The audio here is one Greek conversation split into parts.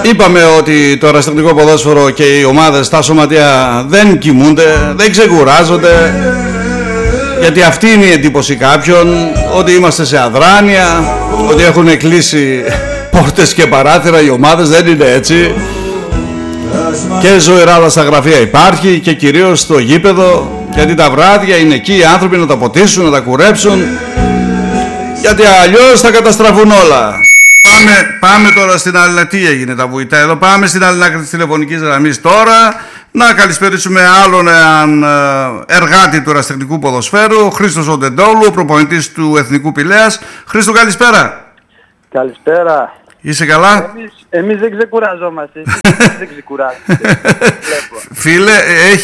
Είπαμε ότι το αεραστεχνικό ποδόσφαιρο και οι ομάδες στα σωματεία δεν κοιμούνται, δεν ξεκουράζονται, γιατί αυτή είναι η εντύπωση κάποιων, ότι είμαστε σε αδράνεια, ότι έχουν κλείσει πόρτες και παράθυρα οι ομάδες. Δεν είναι έτσι. Και ζωηράδα στα γραφεία υπάρχει, και κυρίως στο γήπεδο, γιατί τα βράδια είναι εκεί οι άνθρωποι να τα ποτίσουν, να τα κουρέψουν, γιατί αλλιώς θα καταστραφούν όλα. Πάμε τώρα στην άλλη. Τι έγινε τα βουητά εδώ? Πάμε στην άλλη άκρη της τηλεφωνικής γραμμής τώρα. Να καλησπερίσουμε άλλον εργάτη του αεραστεχνικού ποδοσφαίρου, Χρήστος Οντεντόλου, προπονητής του Εθνικού Πηλαίας. Χρήστο, καλησπέρα. Καλησπέρα. Είσαι καλά? Εμείς δεν ξεκουραζόμαστε, εσείς δεν ξεκουράζετε. Φίλε,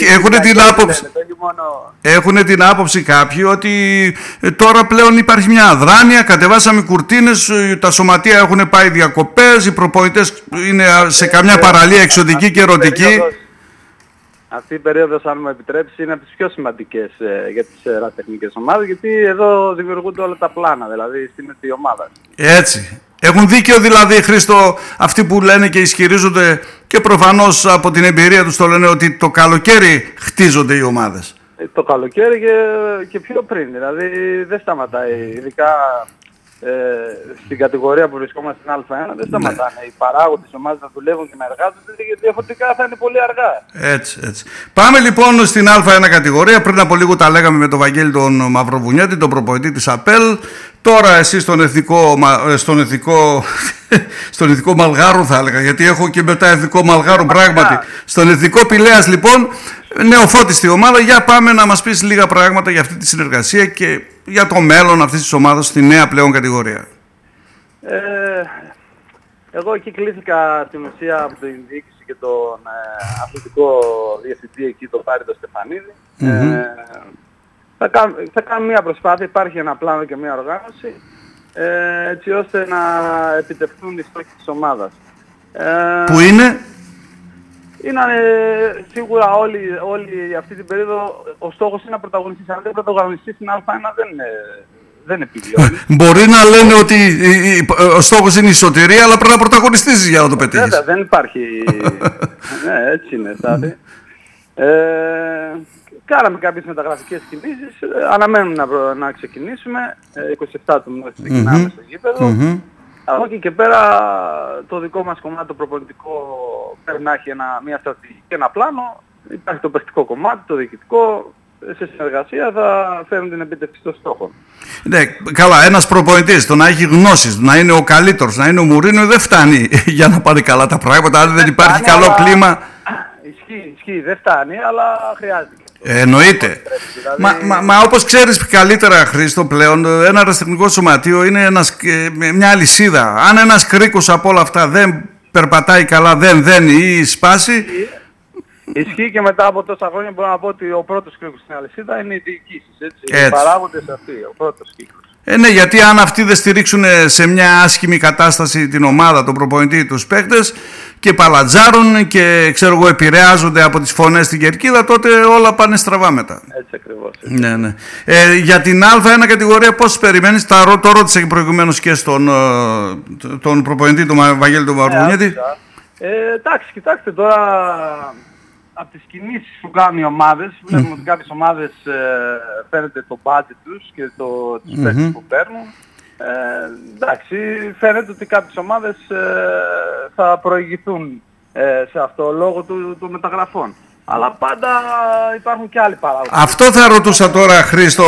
έχουν την άποψη κάποιοι ότι τώρα πλέον υπάρχει μια αδράνεια, κατεβάσαμε κουρτίνες, τα σωματεία έχουν πάει διακοπές, οι προπονητές είναι σε καμιά παραλία εξωτική και ερωτική. Αυτή η περίοδος, αν μου επιτρέψει, είναι από τις πιο σημαντικές για τις αεραστεχνικές ομάδες, γιατί εδώ δημιουργούνται όλα τα πλάνα, δηλαδή στείνεται η ομάδα. Έτσι. Έχουν δίκιο δηλαδή, Χρήστο, αυτοί που λένε και ισχυρίζονται, και προφανώς από την εμπειρία τους το λένε, ότι το καλοκαίρι χτίζονται οι ομάδες. Το καλοκαίρι και πιο πριν, δηλαδή δεν σταματάει, ειδικά στην κατηγορία που βρισκόμαστε στην Α1 δεν σταματάνε. Οι παράγοντες της ομάδας να δουλεύουν και να εργάζονται, γιατί διαφορετικά θα είναι πολύ αργά. Έτσι. Πάμε λοιπόν στην Α1 κατηγορία. Πριν από λίγο τα λέγαμε με τον Βαγγέλη τον Μαυροβουνιώτη, τον προπονητή της ΑΠΕΛ. Τώρα εσύ στον εθνικό Μαλγάρου θα έλεγα, γιατί έχω και μετά εθνικό Μαλγάρου πράγματι. Στον εθνικό Πηλαίας λοιπόν, νεοφώτιστη ομάδα. Για πάμε να μας πεις λίγα πράγματα για αυτή τη συνεργασία και για το μέλλον αυτής της ομάδας στη νέα πλέον κατηγορία. Εγώ εκεί κλήθηκα στην ουσία από την διοίκηση και τον αθλητικό διευθυντή εκεί, τον Πάρη τον Στεφανίδη. Θα κάνω μια προσπάθεια, υπάρχει ένα πλάνο και μια οργάνωση, έτσι ώστε να επιτευχθούν οι στόχοι της ομάδας. Που είναι? Είναι σίγουρα όλη αυτή την περίοδο ο στόχος είναι να πρωταγωνιστείς. Αν δεν πρωταγωνιστείς στην Α1 δεν επιβιώνει. Μπορεί να λένε ότι ο στόχος είναι η σωτηρία, αλλά πρέπει να πρωταγωνιστήσεις για να το πετύχεις. Βέβαια, δεν υπάρχει. Ναι, έτσι είναι. Κάναμε κάποιες μεταγραφικές κινήσεις, αναμένουμε να ξεκινήσουμε, 27 του μήνου ξεκινάμε στο γήπεδο. Από εκεί και πέρα το δικό μας κομμάτι, το προπονητικό, πρέπει να έχει μια στρατηγική και ένα πλάνο. Υπάρχει το παιχτικό κομμάτι, το διοικητικό, σε συνεργασία θα φέρουν την επίτευξη των στόχων. Ναι, καλά, ένας προπονητής, το να έχει γνώσεις, να είναι ο καλύτερος, να είναι ο Μουρίνο, δεν φτάνει για να πάνε καλά τα πράγματα. Αν δεν υπάρχει καλό κλίμα... Ισχύει, δεν φτάνει, αλλά χρειάζεται. Εννοείται. Μα όπως ξέρεις καλύτερα, Χρήστο, πλέον ένα αεραστεχνικό σωματείο είναι μια αλυσίδα. Αν ένας κρίκος από όλα αυτά δεν περπατάει καλά, δεν δένει ή σπάσει... Ισχύει, και μετά από τόσα χρόνια μπορώ να πω ότι ο πρώτος κρίκος στην αλυσίδα είναι οι διοικήσεις. Οι παράγοντες αυτοί, ο πρώτος κύκλος. Ναι, γιατί αν αυτοί δεν στηρίξουν σε μια άσχημη κατάσταση την ομάδα, τον προπονητή, τους παίκτες, και παλατζάρουν και επηρεάζονται από τις φωνές στην κερκίδα, τότε όλα πάνε στραβά μετά. Έτσι ακριβώς. Ναι. Για την Α1 κατηγορία πώς περιμένεις? Το ρώτησα και προηγουμένως και τον προπονητή, τον Βαγγέλη τον Μαυροβουνιώτη. Εντάξει, κοιτάξτε τώρα, από τις κινήσεις που κάνουν οι ομάδες, βλέπουμε ότι κάποιες ομάδες φαίνεται το budget τους και τις παίκτες που παίρνουν. Εντάξει, φαίνεται ότι κάποιες ομάδες θα προηγηθούν σε αυτό λόγω των μεταγραφών. Αλλά πάντα υπάρχουν και άλλοι παράγοντες. Αυτό θα ρωτούσα τώρα, Χρήστο,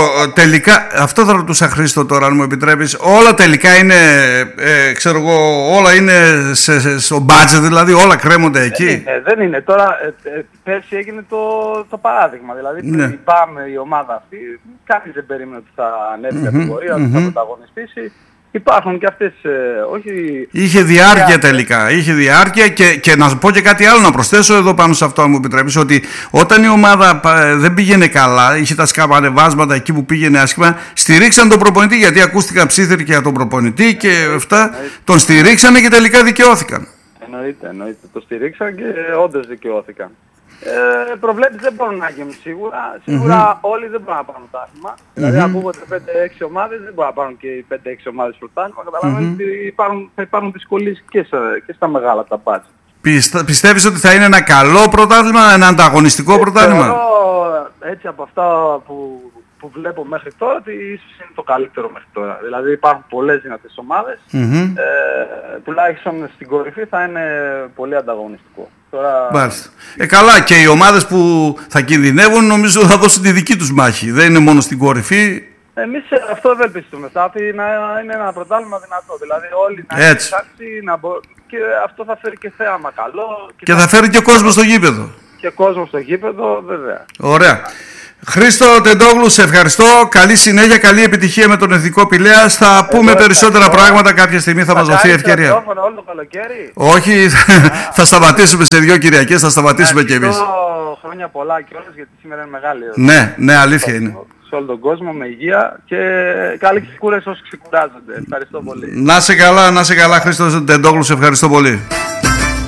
τώρα, αν μου επιτρέπεις. Όλα τελικά είναι, όλα είναι στο budget, δηλαδή όλα κρέμονται εκεί. Δεν είναι. Τώρα, πέρσι έγινε το παράδειγμα. Δηλαδή, πριν πάμε η ομάδα αυτή, κανείς δεν περίμενε ότι θα ανέβει κατηγορία, ότι θα πρωταγωνιστήσει. Υπάρχουν και αυτές, όχι... Είχε διάρκεια τελικά, είχε διάρκεια και να πω και κάτι άλλο να προσθέσω εδώ πάνω σε αυτό, αν μου επιτρέπεις, ότι όταν η ομάδα δεν πήγαινε καλά, είχε τα σκαμπανεβάσματα εκεί που πήγαινε άσχημα, στηρίξαν τον προπονητή, γιατί ακούστηκαν ψήθυροι και για τον προπονητή και αυτά, τον στηρίξανε και τελικά δικαιώθηκαν. Εννοείται, το στηρίξαν και όντως δικαιώθηκαν. Προβλέψεις δεν μπορούν να γίνουν σίγουρα. Όλοι δεν μπορούν να πάρουν πρωτάθλημα. Δηλαδή ακούγονται 5-6 ομάδες, δεν μπορούν να πάρουν και οι 5-6 ομάδες πρωτάθλημα. Καταλαβαίνετε ότι θα υπάρχουν δυσκολίες και στα μεγάλα τα μπάτια. Πιστεύεις ότι θα είναι ένα καλό πρωτάθλημα, ένα ανταγωνιστικό πρωτάθλημα? Θεωρώ, έτσι από αυτά που βλέπω μέχρι τώρα, ότι ίσως είναι το καλύτερο μέχρι τώρα. Δηλαδή υπάρχουν πολλές δυνατές ομάδες. Τουλάχιστον στην κορυφή θα είναι πολύ ανταγωνιστικό. Τώρα... Καλά, και οι ομάδες που θα κινδυνεύουν νομίζω θα δώσουν τη δική τους μάχη. Δεν είναι μόνο στην κορυφή. Εμείς αυτό ευελπιστούμε. Θα είναι ένα πρωτάθλημα δυνατό. Δηλαδή όλοι να είναι εντάξει, και αυτό θα φέρει και θέαμα καλό. Και θα φέρει και κόσμο στο γήπεδο. Και κόσμο στο γήπεδο, βέβαια. Ωραία. Χρήστο Τεντόγλου, σε ευχαριστώ. Καλή συνέχεια, καλή επιτυχία με τον Εθνικό Πηλέας. Θα πούμε περισσότερα πράγματα κάποια στιγμή, θα μας δοθεί ευκαιρία. Όλο το καλοκαίρι. Όχι, θα σταματήσουμε σε 2 Κυριακές, θα σταματήσουμε κι εμείς. Χρόνια πολλά κιόλας, γιατί σήμερα είναι μεγάλη. Ναι, αλήθεια είναι. Σε όλο τον κόσμο, με υγεία και καλή ξεκούραση όσοι ξεκουράζονται. Ευχαριστώ πολύ. Να σε καλά, Χρήστο Τεντόγλου, σε ευχαριστώ πολύ.